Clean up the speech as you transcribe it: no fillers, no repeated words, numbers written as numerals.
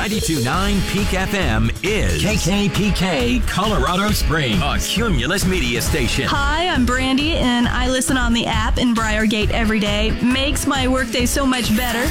92.9 Peak FM is KKPK Colorado Springs, a Cumulus media station. Hi, I'm Brandy, and I listen on the app in Briargate every day. Makes my workday so much better.